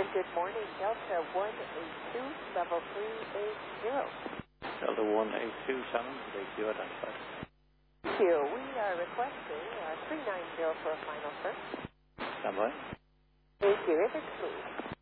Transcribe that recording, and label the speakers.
Speaker 1: Good morning, Delta 182, level 380.
Speaker 2: Delta 182, Shannon, the Q identified.
Speaker 1: Thank you. We are requesting 390 for a final, sir.
Speaker 2: Stand by.
Speaker 1: Thank you. If it's please.